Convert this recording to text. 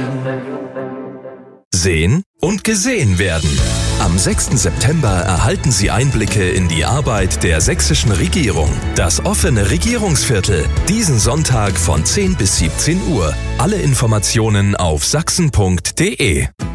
Sehen und gesehen werden. Am 6. September erhalten Sie Einblicke in die Arbeit der sächsischen Regierung. Das offene Regierungsviertel. Diesen Sonntag von 10 bis 17 Uhr. Alle Informationen auf sachsen.de.